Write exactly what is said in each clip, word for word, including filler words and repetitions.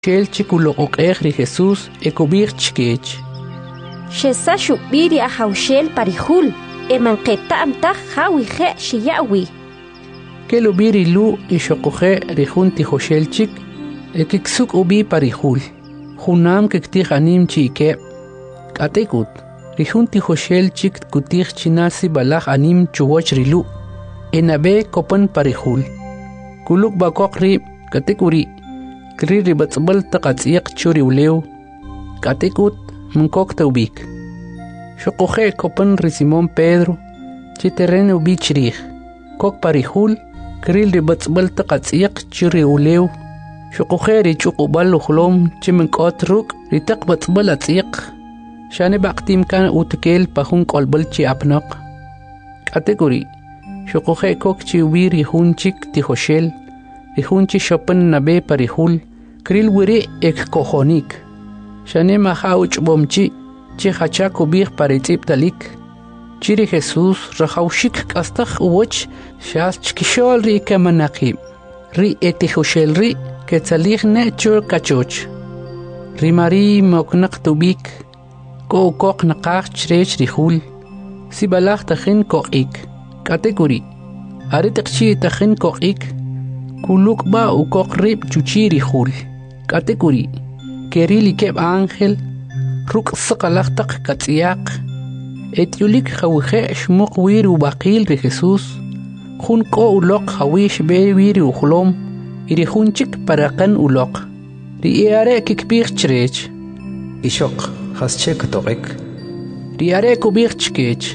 Shel chikulo okegri Jesús ekubir chkech. Shesa shubiri a haushel parihul. Emanqeta amta hawi he shiyawi. Kelubiri lu ishokoje rihunti hoshelchik. Ekiksuk ubi parihul. Hunam kekti hanim chike. Katekut. Rihunti hoshelchik kutih chinasi balach anim chuwoch rilu. Enabe kopan parihul. Kuluk bakokri katekuri. Kri ribatsbal taqatsiq churi uleu. Katekut munkok taubik. Shokoje kopan risimon Pedro. Chiterrene ubi chirih. Kok parihul. Kri ribatsbal taqatsiq churi uleu. Shokoje richuqubal uhlom chimenkot ruk ritaq batsbal atsiq. Shane baqtim kan utkel pahun kolbal chi apnaq. Katekuri. Shokoje kok chi wiri hunchik tihoshel. Rihunchi shopan nabe parihul. Kril wiri ek kohonik. Shane mahauch bomchi. Chi hachak ubih paritip talik. Chiri Jesús rahaushik kastakh uwoch. Shas chkishol ri kamanaqib. Ri etihoshel ri. Ketzalich ne chur kachoch. Ri mari moknak tubik. Ko kok nakach chrech rihul. Si balach tachin kokik. Katekuri. Aritakchi tachin kokik. Kuluk ba u kok rib chuchi rihul. Katekuri. Kerili keb ángel. Ruk sakalach tak katsiyak. Etiulik hawije shmuk wiri u bakil ri Jesús. Jun ko ulok hawish be wiri u khulom. Iri junchik parakan ulok. Ri iare kikbir chrech. Ishok. Hasche katokik. Riare kubir chkech.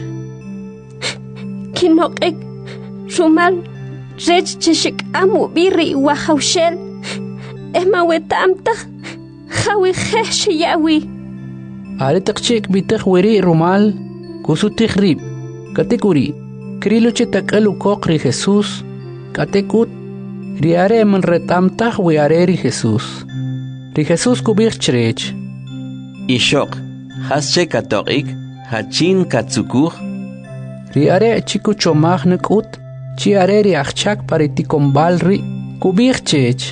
Kinokik. Shumal. Rech chishik amu biri wa haushel. Ema wetamta. Hawi hesh yawi. Aritak chik bitak wiri rumal. Kusutik rib. Katekuri. Krilo chitakalu kokri Jesús. Katekut. Riare man retamta wiare ri Jesús. Ri Jesús kubir chrech. Ishok, hasche katokik, hachin katsukur. Riare chiku chomag nekut, chiare ri achak pariticombal ri, kubir chech.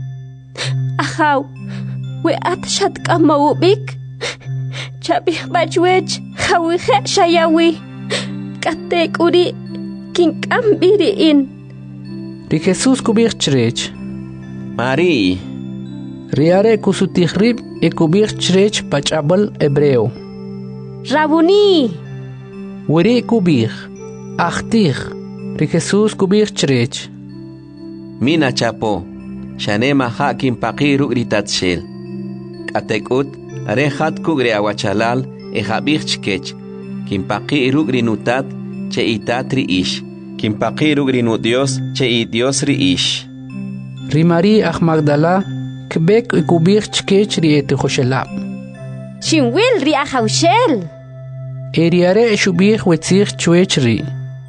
Ahaw, we atshat kamawubik. Chabih bajwech, hawihe shayawi. Katek uri, kinkambiri in. Ri Jesús kubir chrech. Mari. Riare kusutihrib e kubir chrech pachabal hebreo. Rabuni. Wiri kubir. Achtir. Ri Jesús kubir chrech. Mina chapo. Shane maha kimpaqiru ritatshel. Katekut. Rehat kugre awachalal e habir chkech. Kimpaqiru rinutat che itat ri ish. Kimpaqiru rinu Dios che i Dios ri ish. Rimari ach Magdala. Kbek y kubir chkech ri eti hoshelab. Shinwil ri ahaushel. Eriare shubir wetzir chwech ri.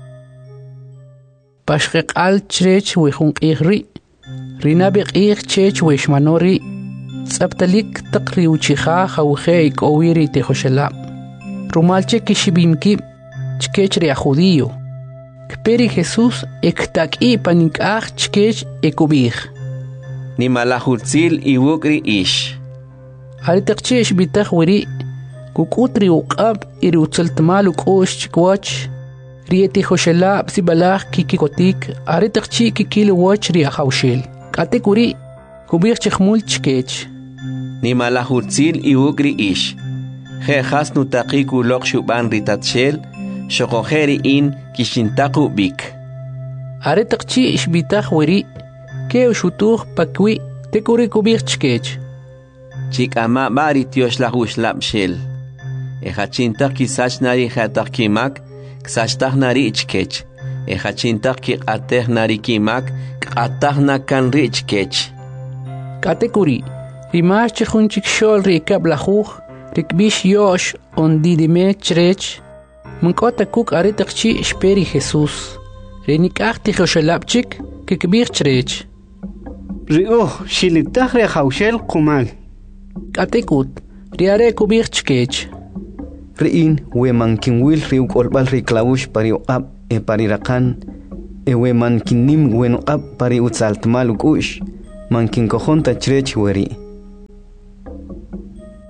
Pashkek al chrech wechunk ri. Rinabik ich chech wechmanori. Tzaptalik takri uchicha hawche ik owiri te hoshelab. Rumalche kishibimki chkech ri a judío. Kperi Jesús ektak i panik ach chkech e kubir. Ni malahutzil i wukri ish. Aritakchesh bitach wiri. Kukutri uqab iri utsaltmal ukosh chikwach. Rieti hoshelab si balach kikikotik. Aritakchi kikil wach ri ahaushel. Katek wiri. Kubir chikmul chkech. Ni malahutzil i wukri ish. He has nutakiku lok shuban ritatshel. Shokoheri in kishintaku bik. Aritakchi ish bitach wiri. Keo shutuh pakwi tekuri kubir chkech. Chik ama bari tiosh la hush lap shel. E hachintak kisach nari hatak kimak, ksachtak nari chkech. E hachintak ki ateh nari kimak, atah na kan ri chkech. Katekuri, rimash chihunchik shol ri kab lahuh, rikbish yosh on didime chrech. Munkota kuk aritakchi shperi Jesús. Renikach tichoshelapchik, kikbir chrech. Rio, shilitach re haushel kumal. Katekut, riare kubir chkech. Riin, we mankin wil riuk olbal ri klaush pari ab e pari rakan. E we mankin nim wen ab pari utsaltmal ukush. Mankin kohon ta chrech weri.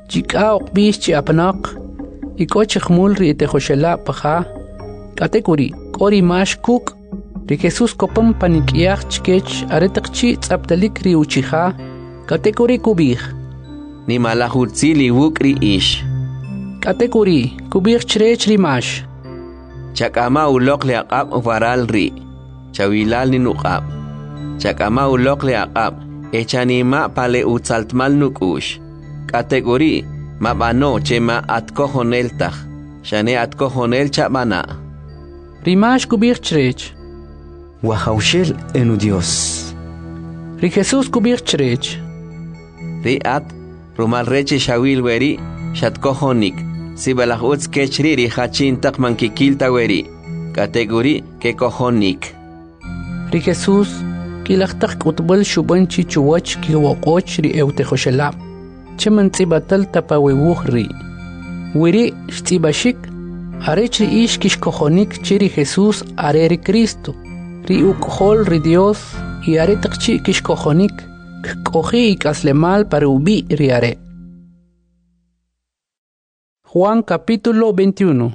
Chika okbish chi apnak. Iko chikmul ri ite Joshela paja. Katekuri, kori mash kuk. Ri Jesus kopam panikiach chkech aretakchi tzaptalik ri uchija. Katekuri kubih. Ni malahutzili wukri ish. Katekuri, kubih chrech ri mash. Chakama ulok le aqab varal ri. Chawilal ni nuqab. Chakama ulok le aqab. Echanima pale utzaltmal nukush. Kategori mabano chema atkohoneltach. Shane atkohonel chabana. Rimash kubir chrech. Wahaushel enu Dios. Ri Jesus kubir chrech. Ri at rumal reche shawil weri shatkohonik. Sibalach utz kechri ri hachin tak mankikilta weri. Kategori ke kohonik. Ri Jesus kilachtak utbol shuban chichuwach ki woqoch ri eute Joshela. Cheman tsibatal tapawewuh ri. Wiri shtibashik arech ri ish kish kohonik chiri Jesus are ri Cristo. Ri ukhol ri Dios y are takchi kish kohonik kohi ikaslemal parubi ri are. Juan capítulo veintiuno.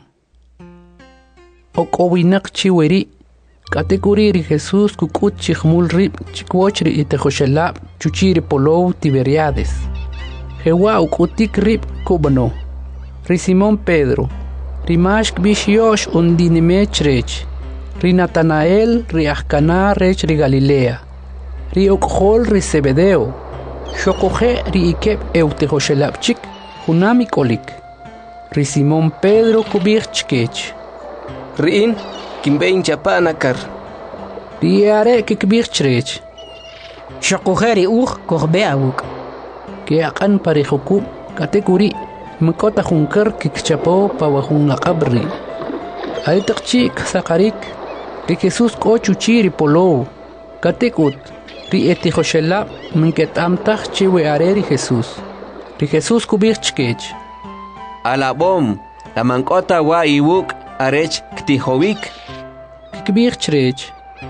Okowinak chiweri. Kategori ri Jesus kukut chikhmul rib chikwoch ri ite Joshela chuchiri polow Tiberiades. Jewa ukutik rib kubano. Ri Simón Pedro. Ri mashk bish yosh undinime chrech. Ri Natanael ri Ahkana rech ri Galilea. Ri okhol ri Zebedeo. Shokoje ri ikep eute Joshela chik hunami kolik. Ri Simón Pedro kubich chkech. Riin kimbein chapanakar. Riare kikbich chrech. Shokujeri uj korbeawuk. Que akan parejokub kategori mkota junkar kikchapo pawahun akabri. Aitakchi sakarik ri Jesus kochuchi ri polo. Katekut ri eti Joshela mketamtach chiwe are ri Jesus. Ri Jesus kubich chkech. Alabom la mankota wa iwuk arech ktihowik. Kikbich chrech.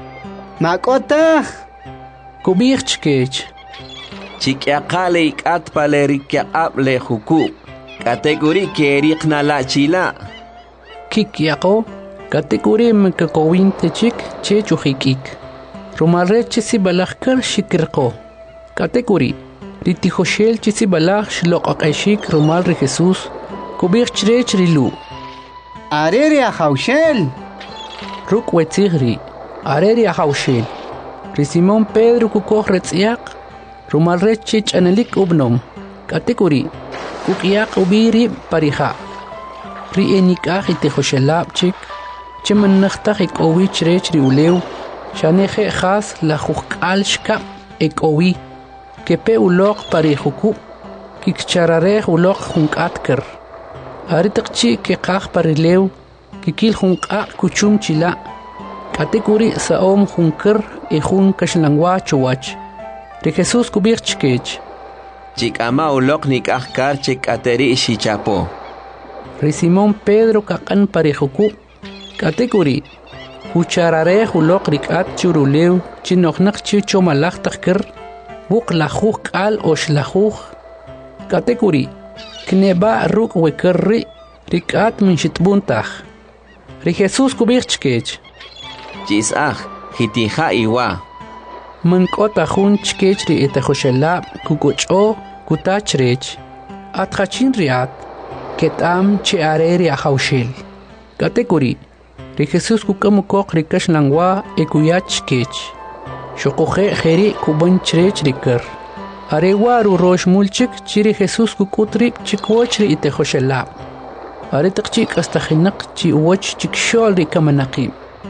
Makota. Kubich chkech. Chikyaqale ikat palerikyaqab le huku. Kategori kerikna la chila. Kikyaqo. Kategori mkakowinte chik che chujikik. Romarre chisi balakar shikirko. Kategori. Riti Joshel chisi balak shlokakashik romal ri Jesus. Kubich chrech rilu. Arere a Haushel. Ruk wetzigri. Arere a Haushel. Ri Simón Pedro kukoh retziak. Rumal rechich anelik ubnom. Kategori. Kukiak ubiri pariha. Ri enikah ite Joshelab chik. Cheman nachtach ek owi chrech ri ulew. Shaneje khas la jukal shka ek owi. Kepe ulok parihuku. Kikcharareh ulok junkatker. Aritakchi ke kah parilew. Kikil junka kuchum chila. Kategori saom junker e jun kashlangwa chuwach. Ri Jesus kubich chkech. Chikama ulok nikahkar chik ateri shichapo. Ri Simón Pedro kakan parejoku. Kategori. Hucharare ulok rikat churulew. Chinoknak chicho malak takir. Buk lajuj al osh lajuj. Kategori. Kneba ruk wekerri. Rikat minshitbuntach. Ri Jesus kubich chkech. Chisaj hitija iwa. Mankota jun chkech ri ite Joshela kukucho kutachrech. Atjachin riat. Ketam che areri a Haushel. Kategori. Ri Jesus kukamukok rikash langwa ekuyach chkech. Shokoje jeri kuban chrech rikar. Arewaru rosh mulchik chiri Jesus kukutrip chikwoch ri ite Joshela. Aretak chik hasta jinak chi uwach chik shol ri kamanaqim.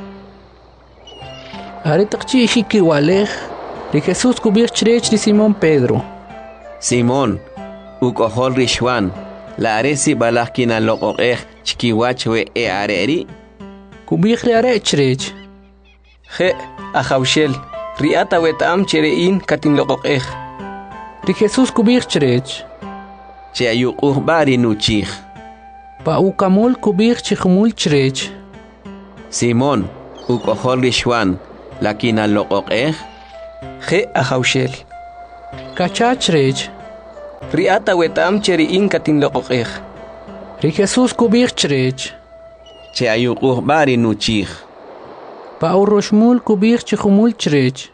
Aretakchi hiki walej, ri Jesus kubich chrech ri Simón Pedro. Simón, ukohol rishwan, la aresi balakina loqoqej chkiwach we e areri. Kubich ri are chrech. Je a Haushel. Riata wetam cherein katin loqoqej. Ri Jesus kubich chrech. Che ayuquh bari nuchij. Pa ukamul kubich chikhmul chrech. Simón, ukohol rishwan. Lakina loqoqej. Je a Haushel. Kachachrech. riata wetam cheri in katin loqoqej. Ri Jesús kubich chrech. Che ayuquj bari nuchij. Pa uroshmul kubich chihumul chrech.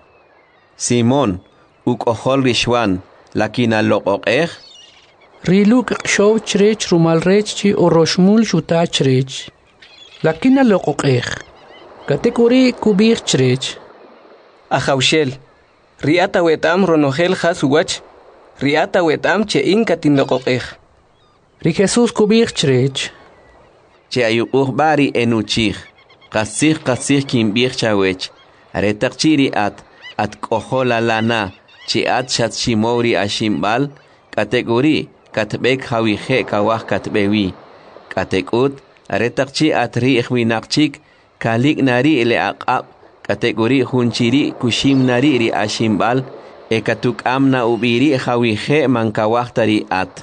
Simón, uk ojol rishwan, lakina loqoqej. Riluk show chrech rumal rech chi uroshmul shuta chrech. Lakina loqoqej. Katekuri kubich chrech. Ajaushel, riata wetam ronogel jasuwach, riata wetam che in katin loqoqej. Ri Jesús kubich chrech. Che ayuquj bari enuchij. Qasij qasij kimbij chawech. Aretaqchiri at at kohola lana. Chi at shat shimori ashimbal. Kategori katbek hawije kawaj katbewi. Katekut aretaqchi at ri'ij winaqchik. Kalik nari le aqab. Kategori hunchiri kushim nari ri ashimbal. Ekatuk amna ubiri hawije mankawaj tari at.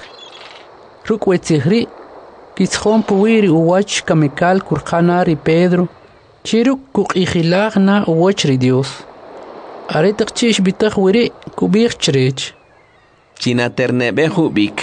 Rukwetihri. Kitzhon puwiri uwach kamikal kurkanari Pedro. Chiruk kukihilag na uwach ri Dios. Aretak chish bitag wiri kubich chrech. Chinaternebe hubik.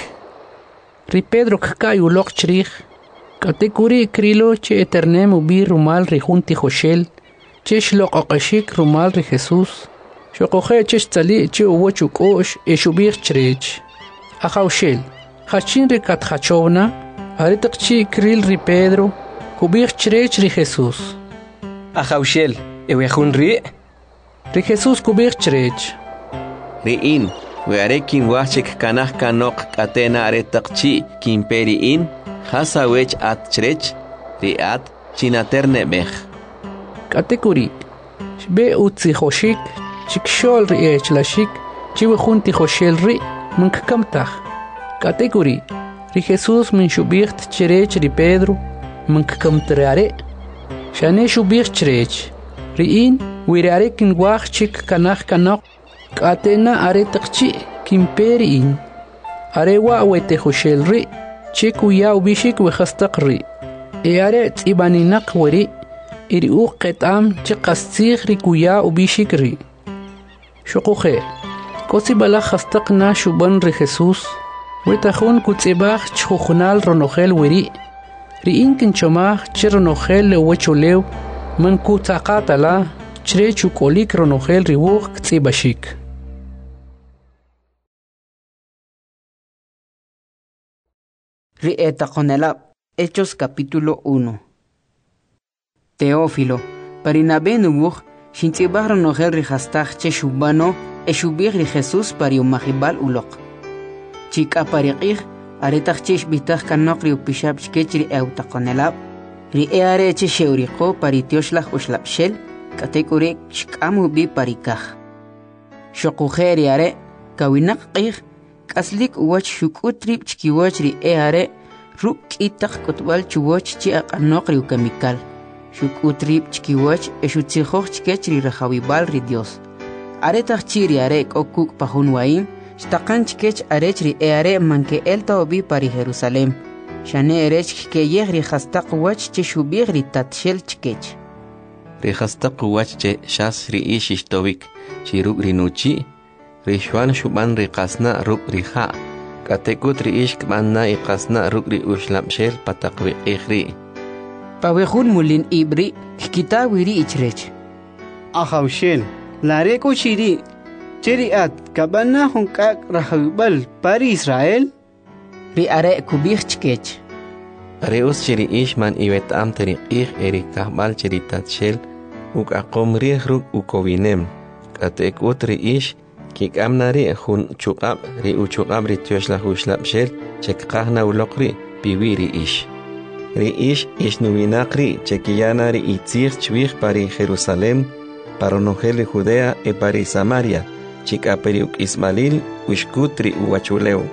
Ri Pedro kakay ulok chrich. Katekuri krilo che eternem ubi rumal ri junti Joshel. Chish lok akashik rumal ri Jesús. Shokohe chish tali che uwach ukosh eshubich chrech. Ajaushel. Hachin ri katjachovna. Aretaqchi kril ri Pedro. Kubich chrech ri Jesús. Ajaushel, ewejun ri. Ri Jesús kubich chrech. Ri'in, wearekin wachik kanaj kanok katena aretaqchi kimperi'in. Hasawech at chrech. Ri'at chinaternebej. Katekuri. Shbe utzi hoshik. Chikshol ri echlashik. Chiwejunti hoshel ri. Munkkamtaj. Katekuri. Ri Jesús min shubicht chrech ri Pedro. Munkkamtrare. Shane shubich chrech. Ri'in wirare kin wach chik kanaj kanok. Katena aretaqchi kimperi'in. Arewa wete hoshel ri. Chik uya ubishik wejastaq ri. E are tzibaninak wiri. Iri uq qetam chiqastzig ri kuya ubishik ri. Shokuhe. Kosi balaj hastaq na shuban ri Jesús. Wetajun kutzibaj chujunal ronogel wiri. Ri'in kinchomaj chi ronogel le wecholew. Man kutzaqatala chre chukolik ronogel riwuq ktzibashik. Rieta Conelab, Hechos capítulo uno. Teófilo, Parinabe nubuj, Shintzibaj ronogel rijastaj che shubano, eshubij ri Jesús pariumajibal ulok. Chika pariqij, aretaj chish bitaj kanok ri upishab chkech ri euta Conelab, ri eare che sheuriqo paritioshlah ushlapshel, katekure shkamu bi parikaj. Shokujeri are, kawinak qij, kaslik uwach shukutrib chkiwach ri eare, ruk itak kotbal chuwach chi aqanok ri ukamikal. Shukutrib chkiwach eshutzijoj chkech ri rajawibal ri Dios. Aretaj chiri are kokuk pahunwaim, Shtaqan chkech arech ri eare manke elta obi pari Jerusalem. Shane erech ke yeh ri khastaq wach che shubig ri tatshel chkech. Ri khastaq wach che shas ri ishishtovik. Shiruk ri nuchi. Ri shwan shuban ri qasna ruk ri ha. Katekut ri ishk manna i qasna ruk ri ushlapshel pataqwi ikhri. Pawejun mulin ibri kikita wiri ichrech. Ajaushel, lareko shiri. Cheriat kabana hunkak rahawibal pari Israel. Ri are kubich chkech. Reus cheri ishman iwet am teriqih eri kahbal cheri tatshel uk aqom rihruk ukowinem. Katekut ri ish kik amnari hun chukab ri uchukab ri tioshlah ushlapshel chekqahna ulokri piwi ri ish. Ri ish ish nuvinakri chekiyana ri itzir chwih pari Jerusalem paronogel Judea e pari Samaria. Chika periuk Ismail ushkutri uwachuleu.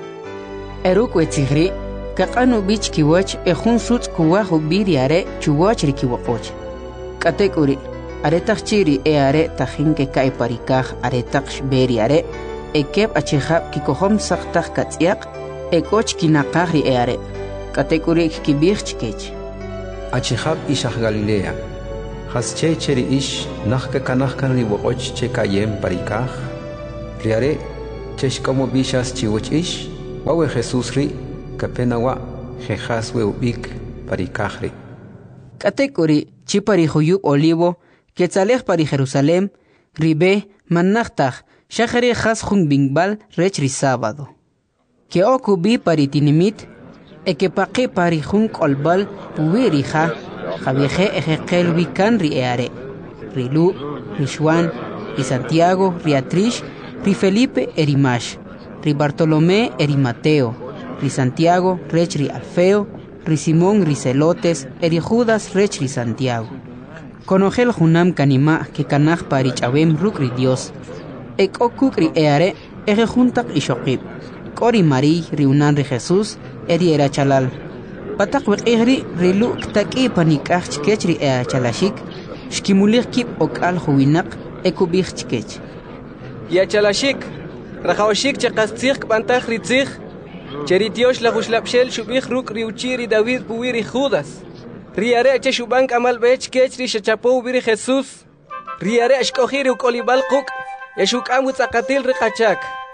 Eruk wetzihri, kakanu bich kiwach ejun suts kuwahu biriare chuwach rikiwakoch. Katekuri, aretak chiri e are tajinke kai parikaj aretak shberiare, ekeb achihab kikohom saktak katsiak, ekoch kinakahri e are. Katekuri kibich chkech. Achihab ishah Galilea. Hasche cheri ish nahka kanahkan riwakoch che kayem parikaj. Riare, chesh como bishas chiwach ish, wawe Jesús ri kapenawa jejas we ubik parikajri. Katekuri chipari huyub olivo quetzalej pari Jerusalem ribe manachtaj shachari jas jun bingbal rechri sábado. Que okubi pari tinimit e que paqi pari jun kolbal puwirija javieje ejekel wikan ri eare. Rilu, ri Juan, ri Santiago, ri Atrish, ri Felipe erimash, ri Bartolomé eri Mateo, ri Santiago rech ri Alfeo, ri Simón ri Celotes, eri Judas rech ri Santiago. Conogel junam kanima que kanaj pari chabem ruk ri Dios. Ek okuk ri eare eje juntak ishokib. Kori Mari ri unan ri Jesús eri era chalal. Patak wek ehri ri lu ktaki panikaj chkech ri ea chalashik. Shkimulir kip okal huwinak ekubich chkech. Ya chalashik, rajawashik chakastzig kbantaj ritzig. Cheritiosh la huslapshel shubich ruk ri uchiri David buwiri Judas. Riare che shubank amal bech kech ri shachapo biri Jesús. Riare shkohiri ukolibal kuk. Yashuk amu tzakatil ri kachak.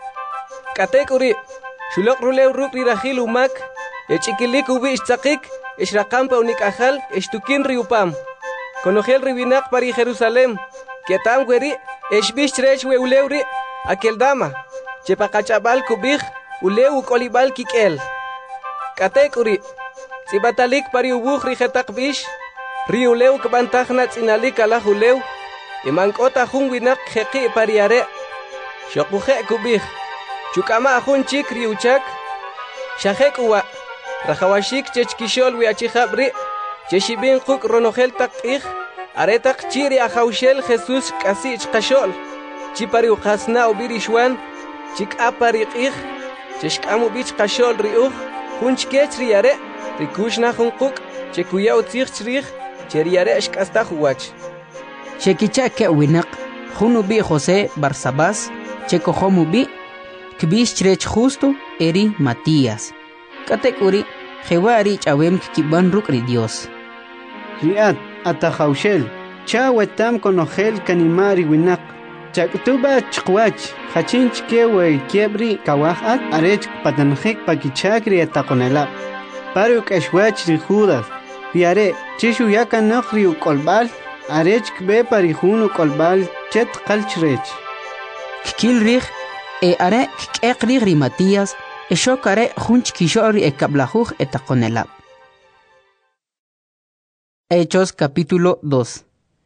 Katek uri. Shulok rulew ruk ri rajil umak. Yachikilik ubi ishtzakik. Ishrakampa unik ajal. Ishtukin ri upam. Conogel ribinak pari Jerusalem. Ketam weri. Eshbish trech we ulewri. Aquel dama. Chepakachabal kubich. Uleu ukolibal kikel. Katek uri. Sibatalik pari ubuj rijetak bish. Ri uleu kabantajna tzinalik ala uleu. Imankota jun winak jeki pariare. Shokuje kubij. Chukama jun chik ri uchak. Shajek uwa. Rajawashik chechkishol wiachijabri. Cheshibin kuk ronogel tak ik. Aretak chiri ajaushel Jesús kasi chkashol. Chipari ukasna ubiri shwan. Chik apari ik. Cheshkamu bich kashol ri uj. Jun chkech ri are. Rikushna jun kuk. Chekuya utzich chrich. Cheriare shkasta juwach. Shekicha ke winak, Junubi José Barsabás, Checo Jomubi, Kbish Trech Justo, Eri Matías. Katekuri, Jewari Chabem Kiban Rukri Dios. Riat, Atajaushel, Chawetam Conogel Kanimari Winak, Chaktuba Chkwach, Hachinch Kewe Kiebri Kawahat, Arech Patanjik Pakichakri Ataconela, Paruk Eshwach Rijudas, Riare, Chishu Yakanokri Ukolbal, Arech kbe parihunu kolbal chet kalchrech. Kil rich e are kekri ri Matías e shokare junch kishori e kablajuj etaconelab. Hechos capítulo dos.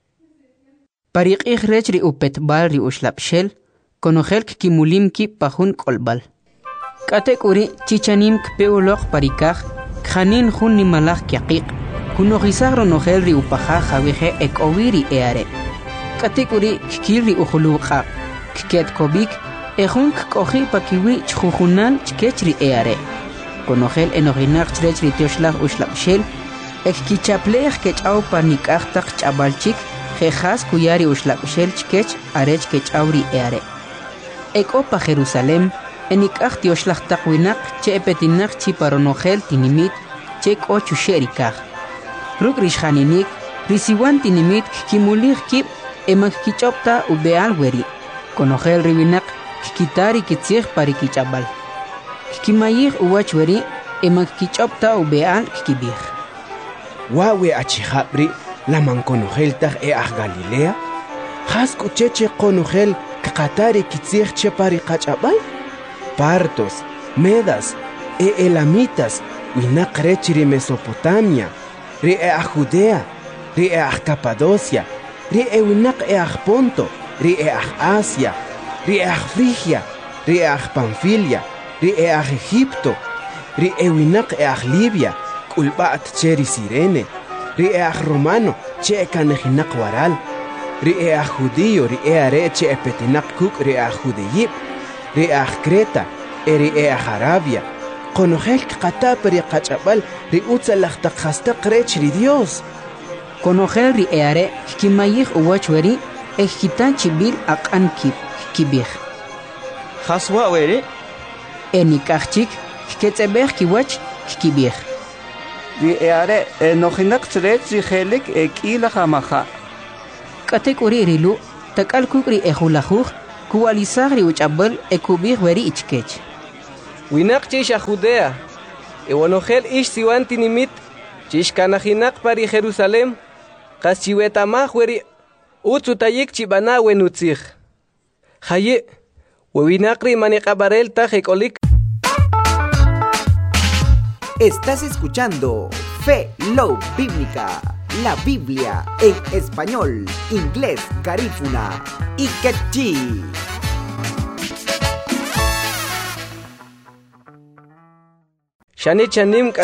Parik rech ri upetbal ri ushlapshel konogel kimulim ki pajun kolbal. Katekuri chichanim kpeulok parikaj khanin jun ni malaj kiaqiq. Kuno gisagro nogel ri upaja jaweje ek oviri eare. Katikuri kiri ujuluqa. Kiket kobik ejun koji pakiwi chjujunan chkechri eare. Konogel enoginak chrecri tioshlag ushlapshel. Ek kichaplej kechau panikachtak chabalchik. Jejas kuyari ushlapshel chkech arech kechauri eare. Ek opa Jerusalem enikach tioshlag takwinak che epetinak chiparonogel tinimit chek ochu sherikaj. Ruk rishaninik, risiwan tinimit kimulir kip emak kichopta ubeal weri. Konogel ribinak kikitari kitzig pari kichabal. Kimayig uwach weri emak kichopta ubeal kikibig. Wawe achijabri laman konogel tag e ah Galilea. Has kucheche konogel kakatari kitzig che pari kachabal. Partos, Medas, e Elamitas, winak rechiri Mesopotamia. Ri e a Judea, ri e a Capadocia, ri e winak e a Ponto, ri e a Asia, ri e a Frigia, ri e a Panfilia, ri e a Egipto, ri e winak e a Libia, kulbaat cheri Sirene, ri e a Romano, che kanejinak waral, ri e a Judío, ri e a re che petinak kuk, ri a Judeyip, ri e a Creta, e ri e a Arabia. Conogel kata peri kachabal ri utzalach takhasta krech ri Dios. Conogel ri eare kimayig uwachweri e kitan chibil akan kip kibig. Haswa weri enikachik ketzebeg kiwach kibig. Ri eare enojinak trech ri helik ekila hamaha. Katek uri rilu takal kukri e hulajuj kualisagri uchabal e kubig weri ichkech. Winak chish a Judea. Ewanogel ish siwan tinimit. Chish kanajinak pari Jerusalem. Kas chiwetamah weri. Utsutayik chibana wenutzig. Haye. Wewinakri manikabarel tajekolik. Estás escuchando Fe Love Bíblica, la Biblia en español, inglés, garífuna y quechí. Shani chanim